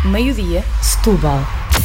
meio-dia, Setúbal.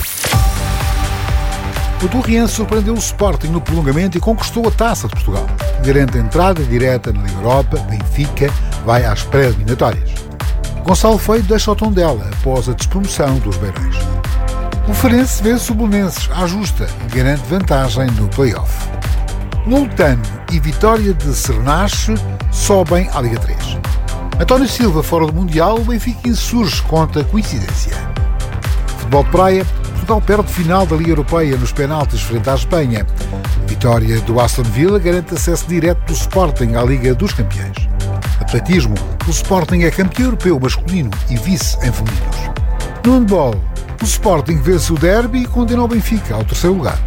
O Torriense surpreendeu o Sporting no prolongamento e conquistou a Taça de Portugal. Garante a entrada direta na Liga Europa, Benfica vai às pré-eliminatórias. Gonçalo Feio deixa o Tondela após a despromoção dos Beirões. O Farense vence o Belenenses à justa e garante vantagem no play-off. Lutano e vitória de Cernache sobem à Liga 3. António Silva fora do Mundial, o Benfica insurge contra a coincidência. Futebol de praia, Portugal perde final da Liga Europeia nos penaltis frente à Espanha. Vitória do Aston Villa garante acesso direto do Sporting à Liga dos Campeões. Atletismo, o Sporting é campeão europeu masculino e vice em femininos. No handball, o Sporting vence o derby e condena o Benfica ao terceiro lugar.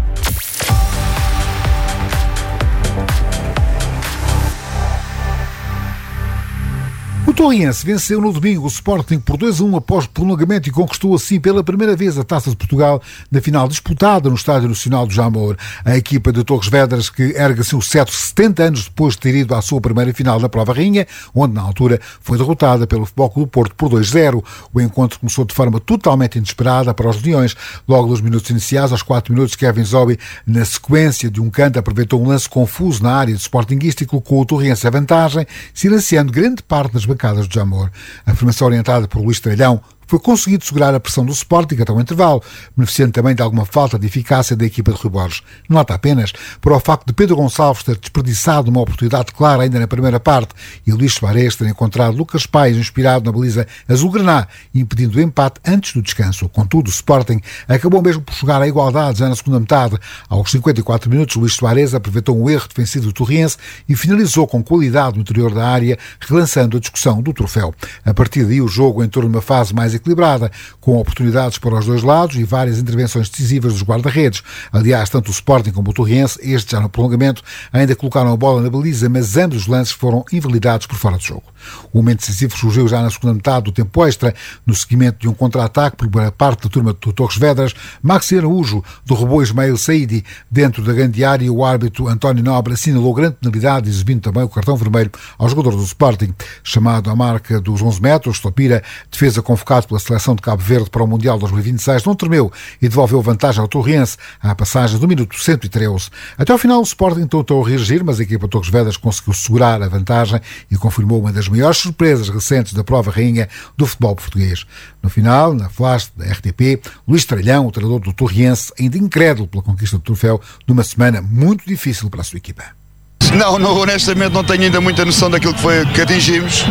O Torriense venceu no domingo o Sporting por 2-1 após prolongamento e conquistou assim pela primeira vez a Taça de Portugal na final disputada no Estádio Nacional do Jamor. A equipa de Torres Vedras, que ergue assim o cetro 70 anos depois de ter ido à sua primeira final na Prova Rainha, onde na altura foi derrotada pelo Futebol Clube do Porto por 2-0. O encontro começou de forma totalmente inesperada para os Leões. Logo nos minutos iniciais, aos 4 minutos, Kevin Zobi, na sequência de um canto, aproveitou um lance confuso na área do Sportingista e colocou o Torriense à vantagem, silenciando grande parte das bancadas do Jamor. A formação orientada por Luís Tralhão foi conseguido segurar a pressão do Sporting até o intervalo, beneficiando também de alguma falta de eficácia da equipa de Rui Borges. Nota apenas para o facto de Pedro Gonçalves ter desperdiçado uma oportunidade clara ainda na primeira parte e Luís Soares ter encontrado Lucas Paes inspirado na baliza azul-graná, impedindo o empate antes do descanso. Contudo, o Sporting acabou mesmo por chegar à igualdade já na segunda metade. Aos 54 minutos, Luís Soares aproveitou um erro defensivo do Torriense e finalizou com qualidade no interior da área, relançando a discussão do troféu. A partir daí, o jogo entrou numa fase mais equilibrada, com oportunidades para os dois lados e várias intervenções decisivas dos guarda-redes. Aliás, tanto o Sporting como o Torriense, este já no prolongamento, ainda colocaram a bola na baliza, mas ambos os lances foram invalidados por fora de jogo. O momento decisivo surgiu já na segunda metade do tempo extra, no seguimento de um contra-ataque por parte da turma do Torres Vedras. Maxi Araújo derrubou Ismael Saidi dentro da grande área e o árbitro António Nobre assinalou grande penalidade, exibindo também o cartão vermelho ao jogador do Sporting. Chamado à marca dos 11 metros, Topira, defesa convocado pela seleção de Cabo Verde para o Mundial 2026, não tremeu e devolveu vantagem ao Torriense à passagem do minuto 113. Até ao final, o Sporting tentou reagir, mas a equipa de Torres Vedras conseguiu segurar a vantagem e confirmou uma das maiores surpresas recentes da Prova Rainha do futebol português. No final, na flash da RTP, Luís Tralhão, o treinador do Torriense, ainda incrédulo pela conquista do troféu, numa semana muito difícil para a sua equipa. Não, honestamente não tenho ainda muita noção daquilo que atingimos.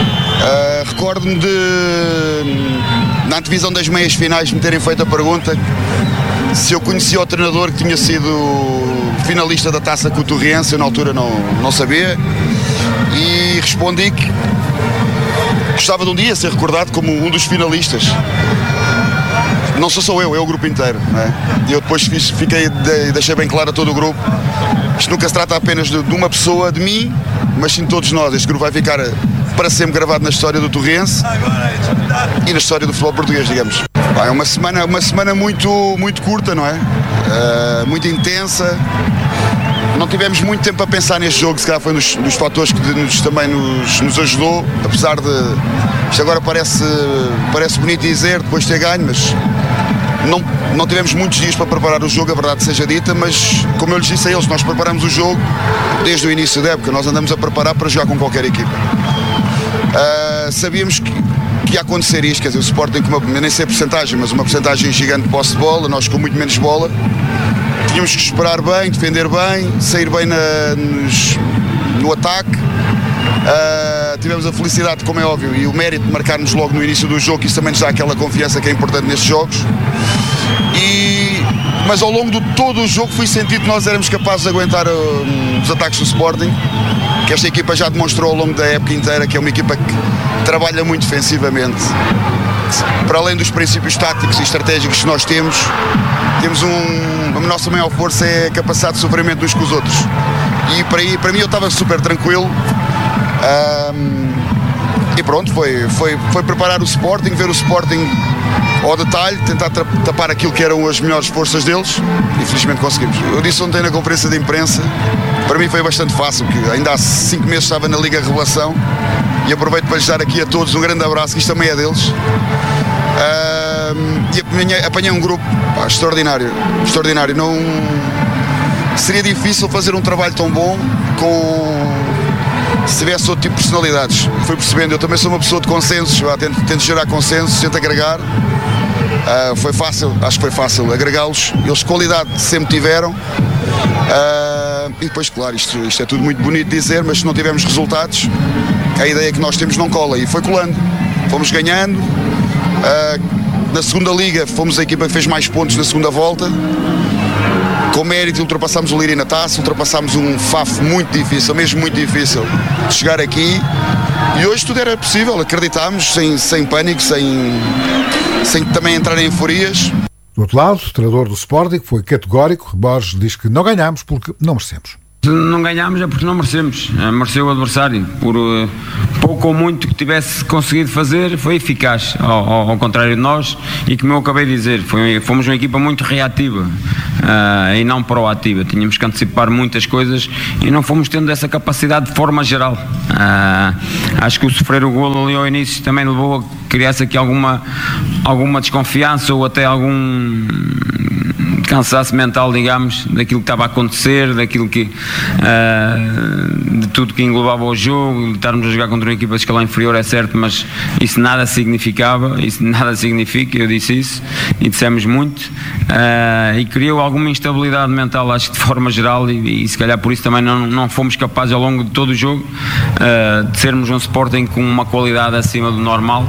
Recordo-me na antevisão das meias finais, me terem feito a pergunta se eu conhecia o treinador que tinha sido finalista da taça com o Torriense. Eu na altura não sabia e respondi que gostava de um dia ser recordado como um dos finalistas. Não sou só eu, é o grupo inteiro, não é? E eu depois deixei bem claro a todo o grupo, isto nunca se trata apenas de uma pessoa, de mim, mas sim de todos nós. Este grupo vai ficar para sempre gravado na história do Torriense e na história do futebol português, digamos. É uma semana muito, muito curta, não é? Muito intensa. Não tivemos muito tempo a pensar neste jogo, se calhar foi um dos fatores que também nos ajudou, apesar de isto agora parece bonito dizer depois de ter ganho, mas não tivemos muitos dias para preparar o jogo, a verdade seja dita, mas como eu lhes disse a eles, nós preparamos o jogo desde o início da época, nós andamos a preparar para jogar com qualquer equipa. Sabíamos que ia acontecer isto, quer dizer, o Sporting com nem sei a porcentagem, mas uma porcentagem gigante de posse de bola, nós com muito menos bola. Tínhamos que esperar bem, defender bem, sair bem no ataque. Tivemos a felicidade, como é óbvio, e o mérito de marcarmos logo no início do jogo, que isso também nos dá aquela confiança que é importante nestes jogos. Mas ao longo de todo o jogo fui sentir que nós éramos capazes de aguentar os ataques do Sporting, que esta equipa já demonstrou ao longo da época inteira que é uma equipa que trabalha muito defensivamente. Para além dos princípios táticos e estratégicos que nós temos a nossa maior força é a capacidade de sofrimento uns com os outros. E para mim eu estava super tranquilo. E pronto, foi preparar o Sporting, ver o Sporting ao detalhe, tentar tapar aquilo que eram as melhores forças deles e felizmente conseguimos. Eu disse ontem na conferência de imprensa, para mim foi bastante fácil, porque ainda há 5 meses estava na Liga Revelação e aproveito para lhes dar aqui a todos um grande abraço, que isto também é deles. E apanhei um grupo extraordinário. Não seria difícil fazer um trabalho tão bom se tivesse outro tipo de personalidades. Fui percebendo, eu também sou uma pessoa de consensos, tento gerar consensos, tento agregar. Foi fácil, acho que foi fácil agregá-los. Eles qualidade sempre tiveram. E depois, claro, isto é tudo muito bonito de dizer, mas se não tivermos resultados, a ideia que nós temos não cola. E foi colando. Fomos ganhando. Na segunda liga fomos a equipa que fez mais pontos na segunda volta. Com mérito ultrapassámos o Leiria na taça, ultrapassámos um Faf muito difícil, mesmo muito difícil de chegar aqui. E hoje tudo era possível, acreditámos, sem pânico, sem também entrar em euforias. Do outro lado, o treinador do Sporting foi categórico. Borges diz que não ganhámos porque não merecemos. Se não ganhámos é porque não merecemos. Mereceu o adversário. Por pouco ou muito que tivesse conseguido fazer, foi eficaz, ao contrário de nós. E como eu acabei de dizer, fomos uma equipa muito reativa e não proativa. Tínhamos que antecipar muitas coisas e não fomos tendo essa capacidade de forma geral. Acho que o sofrer o golo ali ao início também levou a criar-se aqui alguma desconfiança ou até algum cansaço mental, digamos, daquilo que estava a acontecer, daquilo que de tudo que englobava o jogo. Estarmos a jogar contra uma equipa de escalão inferior é certo, mas isso nada significava, isso nada significa, eu disse isso e dissemos muito, e criou alguma instabilidade mental, acho que de forma geral, e se calhar por isso também não fomos capazes ao longo de todo o jogo de sermos um Sporting com uma qualidade acima do normal,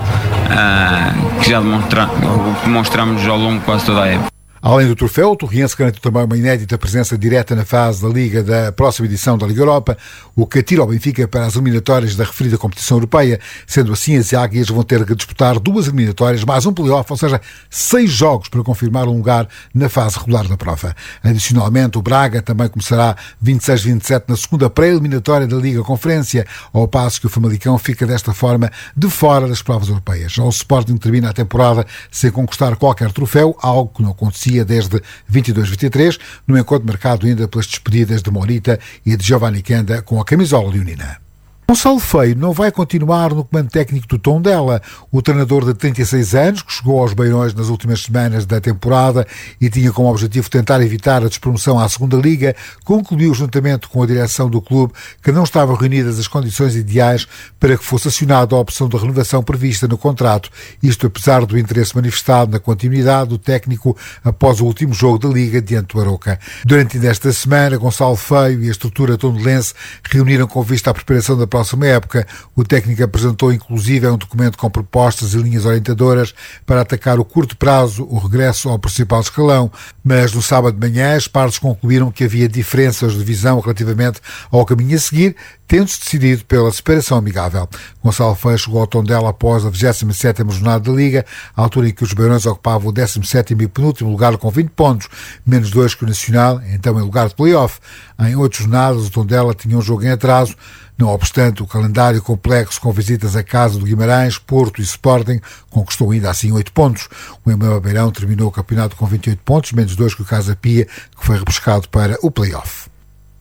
que já demonstramos ao longo de quase toda a época. Além do troféu, o Torriense garantiu também uma inédita presença direta na fase da Liga da próxima edição da Liga Europa, o que atira o Benfica para as eliminatórias da referida competição europeia. Sendo assim, as Águias vão ter que disputar 2 eliminatórias mais um play-off, ou seja, 6 jogos para confirmar um lugar na fase regular da prova. Adicionalmente, o Braga também começará 26-27 na segunda pré-eliminatória da Liga Conferência, ao passo que o Famalicão fica desta forma de fora das provas europeias. O Sporting termina a temporada sem conquistar qualquer troféu, algo que não acontecia desde 22-23, no encontro marcado ainda pelas despedidas de Morita e de Giovanni Kenda com a camisola leonina. Gonçalo Feio não vai continuar no comando técnico do Tondela. O treinador de 36 anos, que chegou aos Beirões nas últimas semanas da temporada e tinha como objetivo tentar evitar a despromoção à segunda Liga, concluiu juntamente com a direção do clube que não estavam reunidas as condições ideais para que fosse acionada a opção de renovação prevista no contrato, isto apesar do interesse manifestado na continuidade do técnico após o último jogo da Liga diante do Aroca. Durante esta semana, Gonçalo Feio e a estrutura tondelense reuniram com vista à preparação da próxima época. O técnico apresentou inclusive um documento com propostas e linhas orientadoras para atacar o curto prazo o regresso ao principal escalão, mas no sábado de manhã as partes concluíram que havia diferenças de visão relativamente ao caminho a seguir, tendo-se decidido pela separação amigável. Gonçalo Feio chegou ao Tondela após a 27ª jornada da Liga, à altura em que os Beirões ocupavam o 17º e penúltimo lugar com 20 pontos, menos 2 que o Nacional, então em lugar de play-off. Em 8 jornadas, o Tondela tinha um jogo em atraso. Não obstante, o calendário complexo com visitas à casa do Guimarães, Porto e Sporting conquistou ainda assim 8 pontos. O Emblema Beirão terminou o campeonato com 28 pontos, menos 2 que o Casa Pia, que foi repescado para o play-off.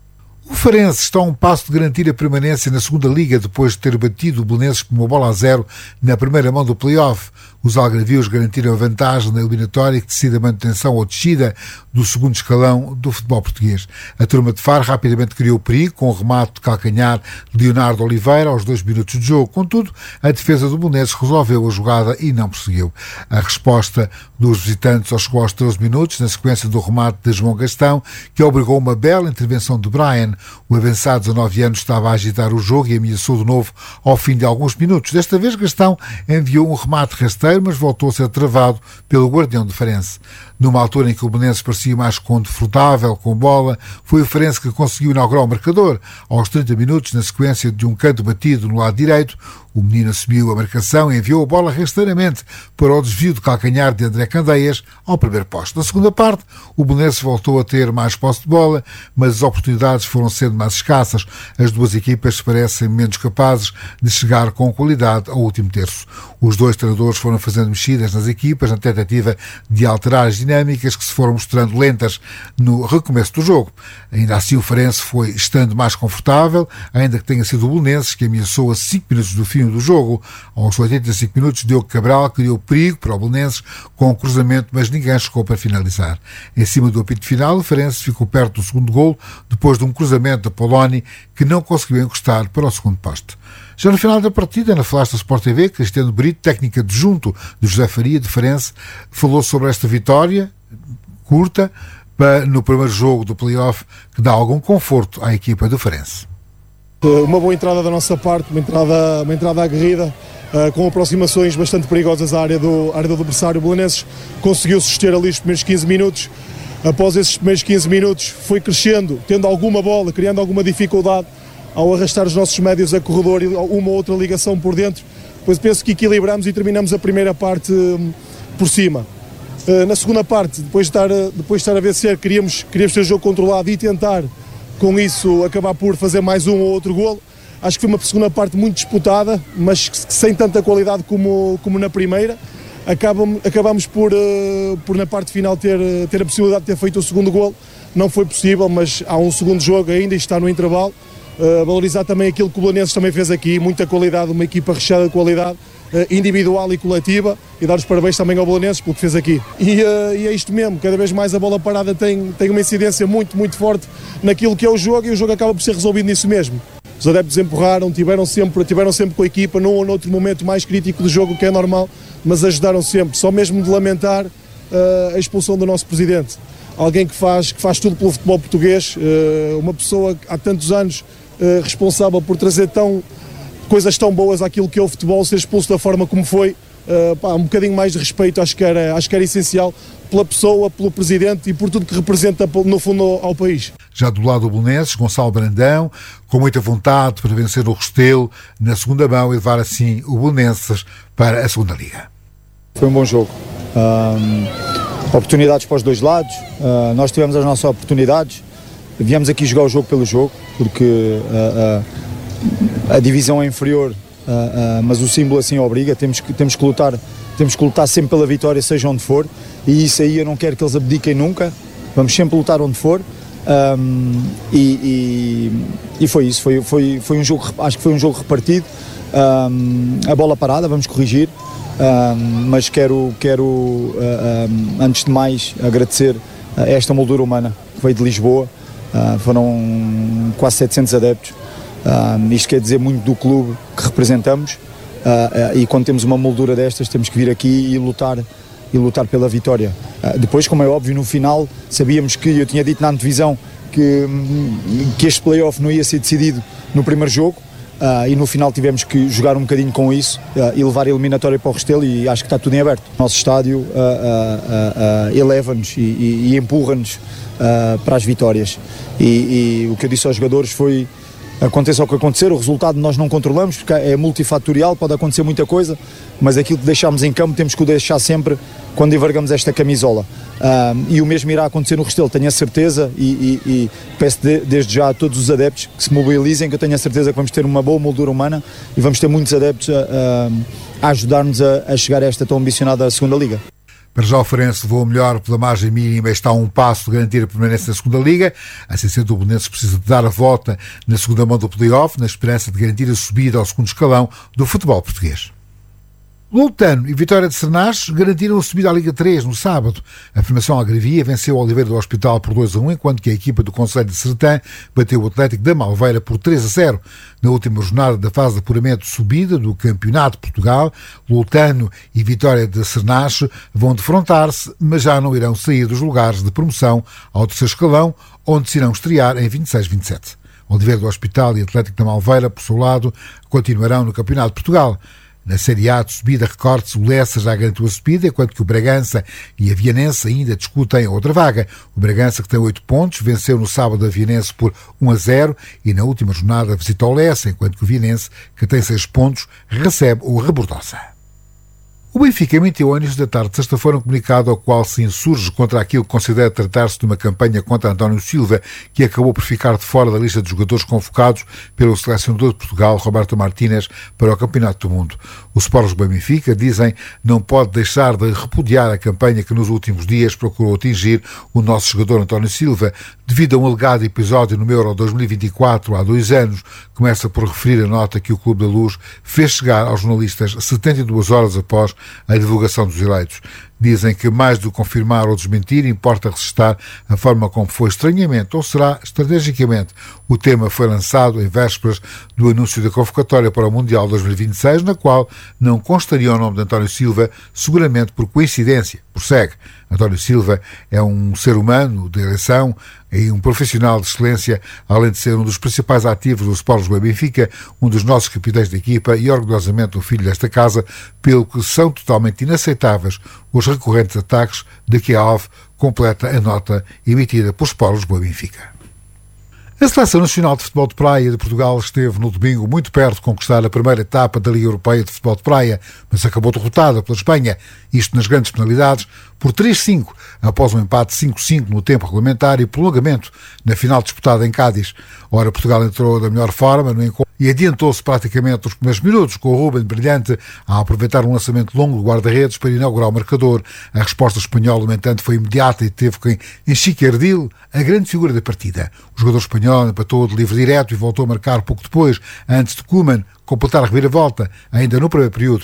O Farense está a um passo de garantir a permanência na segunda Liga depois de ter batido o Belenenses por 1-0 na primeira mão do play-off. Os algarvios garantiram a vantagem na eliminatória que decide a manutenção ou descida do segundo escalão do futebol português. A turma de Faro rapidamente criou perigo com o remate de calcanhar de Leonardo Oliveira aos 2 minutos de jogo. Contudo, a defesa do Belenenses resolveu a jogada e não prosseguiu. A resposta dos visitantes só chegou aos 13 minutos, na sequência do remate de João Gastão, que obrigou uma bela intervenção de Brian. O avançado de 19 anos estava a agitar o jogo e ameaçou de novo ao fim de alguns minutos. Desta vez, Gastão enviou um remate rasteiro, mas voltou a ser travado pelo guardião do Farense. Numa altura em que o Belenenses parecia mais confortável com bola, foi o Farense que conseguiu inaugurar o marcador. Aos 30 minutos, na sequência de um canto batido no lado direito, o menino assumiu a marcação e enviou a bola rasteiramente para o desvio de calcanhar de André Candeias ao primeiro posto. Na segunda parte, o Belenenses voltou a ter mais posse de bola, mas as oportunidades foram sendo mais escassas. As duas equipas parecem menos capazes de chegar com qualidade ao último terço. Os dois treinadores foram fazendo mexidas nas equipas na tentativa de alterar as dinâmicas que se foram mostrando lentas no recomeço do jogo. Ainda assim, o Farense foi estando mais confortável, ainda que tenha sido o Belenenses que ameaçou a 5 minutos do fim destino do jogo. Aos 85 minutos, Diogo Cabral criou perigo para o Belenenses com um cruzamento, mas ninguém chegou para finalizar. Em cima do apito final, o Farense ficou perto do segundo golo, depois de um cruzamento da Poloni, que não conseguiu encostar para o segundo poste. Já no final da partida, na flash da Sport TV, Cristiano Brito, técnico adjunto de José Faria, de Farense, falou sobre esta vitória curta no primeiro jogo do play-off, que dá algum conforto à equipa do Farense. Uma boa entrada da nossa parte, uma entrada aguerrida, com aproximações bastante perigosas à área do adversário. O Belenenses conseguiu suster ali os primeiros 15 minutos. Após esses primeiros 15 minutos foi crescendo, tendo alguma bola, criando alguma dificuldade ao arrastar os nossos médios a corredor e uma ou outra ligação por dentro. Pois penso que equilibramos e terminamos a primeira parte por cima. Na segunda parte, depois de estar a vencer, queríamos ter o jogo controlado e tentar, com isso, acabar por fazer mais um ou outro golo. Acho que foi uma segunda parte muito disputada, mas sem tanta qualidade como na primeira. Acabamos por na parte final ter a possibilidade de ter feito o segundo golo. Não foi possível, mas há um segundo jogo ainda e está no intervalo. Valorizar também aquilo que o Belenenses também fez aqui, muita qualidade, uma equipa recheada de qualidade individual e coletiva, e dar os parabéns também ao Belenenses pelo que fez aqui. E é isto mesmo, cada vez mais a bola parada tem uma incidência muito, muito forte naquilo que é o jogo, e o jogo acaba por ser resolvido nisso mesmo. Os adeptos empurraram, tiveram sempre com a equipa num ou noutro momento mais crítico do jogo, que é normal, mas ajudaram sempre, só mesmo de lamentar a expulsão do nosso presidente. Alguém que faz tudo pelo futebol português, uma pessoa há tantos anos responsável por trazer coisas tão boas àquilo que é o futebol, ser expulso da forma como foi. Um bocadinho mais de respeito acho que era essencial pela pessoa, pelo presidente e por tudo que representa no fundo ao país. Já do lado do Belenenses, Gonçalo Brandão, com muita vontade para vencer o Restelo na segunda mão e levar assim o Belenenses para a segunda liga. Foi um bom jogo. Oportunidades para os dois lados, nós tivemos as nossas oportunidades, viemos aqui jogar o jogo pelo jogo, porque a divisão é inferior, mas o símbolo assim obriga, temos que lutar sempre pela vitória, seja onde for, e isso aí eu não quero que eles abdiquem nunca, vamos sempre lutar onde for, e foi isso, foi um jogo, acho que foi um jogo repartido, a bola parada, vamos corrigir, mas quero antes de mais agradecer a esta moldura humana que veio de Lisboa, foram quase 700 adeptos. Isto quer dizer muito do clube que representamos, e quando temos uma moldura destas temos que vir aqui e lutar pela vitória. Depois, como é óbvio, no final sabíamos que, eu tinha dito na antevisão que este play-off não ia ser decidido no primeiro jogo, e no final tivemos que jogar um bocadinho com isso e levar a eliminatória para o Restelo, e acho que está tudo em aberto. O nosso estádio eleva-nos e empurra-nos para as vitórias, e o que eu disse aos jogadores foi: aconteça o que acontecer, o resultado nós não controlamos, porque é multifatorial, pode acontecer muita coisa, mas aquilo que deixamos em campo temos que o deixar sempre quando envergamos esta camisola. E o mesmo irá acontecer no Restelo, tenho a certeza, e peço desde já a todos os adeptos que se mobilizem, que eu tenho a certeza que vamos ter uma boa moldura humana e vamos ter muitos adeptos a ajudar-nos a chegar a esta tão ambicionada segunda Liga. Para já o Farense levou melhor pela margem mínima e está a um passo de garantir a permanência na segunda Liga. Assim sendo, o Belenenses precisa de dar a volta na segunda mão do play-off, na esperança de garantir a subida ao segundo escalão do futebol português. Loutano e Vitória de Sernás garantiram a subida à Liga 3 no sábado. A formação algarvia venceu o Oliveira do Hospital por 2-1, enquanto que a equipa do Conselho de Sertã bateu o Atlético da Malveira por 3-0. Na última jornada da fase de apuramento de subida do Campeonato de Portugal, Loutano e Vitória de Sernás vão defrontar-se, mas já não irão sair dos lugares de promoção ao terceiro escalão, onde se irão estrear em 26-27. Oliveira do Hospital e Atlético da Malveira, por seu lado, continuarão no Campeonato de Portugal. Na Série A de subida, recorde-se, o Lessa já garantiu a subida, enquanto que o Bragança e a Vianense ainda discutem a outra vaga. O Bragança, que tem 8 pontos, venceu no sábado a Vianense por 1-0 e na última jornada visita o Lessa, enquanto que o Vianense, que tem 6 pontos, recebe o Rebordosa. O Benfica emitiu ao início da tarde de sexta-feira um comunicado ao qual se insurge contra aquilo que considera tratar-se de uma campanha contra António Silva, que acabou por ficar de fora da lista de jogadores convocados pelo selecionador de Portugal, Roberto Martínez, para o Campeonato do Mundo. O Sport Lisboa Benfica, dizem, não pode deixar de repudiar a campanha que nos últimos dias procurou atingir o nosso jogador António Silva, devido a um alegado episódio no Euro 2024, há 2 anos. Começa por referir a nota que o Clube da Luz fez chegar aos jornalistas 72 horas após a divulgação dos eleitos. Dizem que, mais do que confirmar ou desmentir, importa resistar a forma como foi estranhamente, ou será estrategicamente. O tema foi lançado em vésperas do anúncio da convocatória para o Mundial 2026, na qual não constaria o nome de António Silva, seguramente por coincidência. Prossegue. António Silva é um ser humano de eleição e um profissional de excelência, além de ser um dos principais ativos do Sport Lisboa Benfica, um dos nossos capitães da equipa e orgulhosamente um filho desta casa, pelo que são totalmente inaceitáveis os recorrentes ataques de que a ALV completa a nota emitida por Sport Lisboa Benfica. A Seleção Nacional de Futebol de Praia de Portugal esteve no domingo muito perto de conquistar a primeira etapa da Liga Europeia de Futebol de Praia, mas acabou derrotada pela Espanha, isto nas grandes penalidades, por 3-5, após um empate 5-5 no tempo regulamentar e prolongamento na final disputada em Cádiz. Ora, Portugal entrou da melhor forma no encontro e adiantou-se praticamente nos primeiros minutos, com o Ruben brilhante a aproveitar um lançamento longo do guarda-redes para inaugurar o marcador. A resposta espanhola, no entanto, foi imediata e teve quem Enchique Ardil, a grande figura da partida. O jogador espanhol empatou de livre direto e voltou a marcar pouco depois, antes de Koeman completar a reviravolta, ainda no primeiro período.